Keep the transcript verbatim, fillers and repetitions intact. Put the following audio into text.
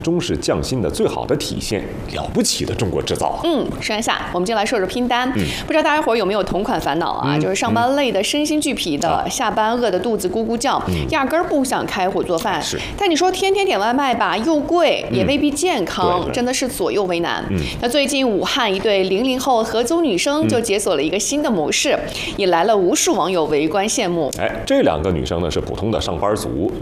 中式匠心的最好的体现，了不起的中国制造。 嗯，山下，我们今天来说说拼单。嗯，不知道大家伙有没有同款烦恼啊？嗯、就是上班累的身心俱疲的，嗯、下班饿的肚子咕咕叫，嗯、压根儿不想开火做饭。 是。 但你说天天点外卖吧，又贵，也未必健康，嗯、真的是左右为难。嗯。那最近武汉一对零零后合租女生就解锁了一个新的模式，引来了无数网友围观羡慕。 哎，这两个女生呢是普通的上班族。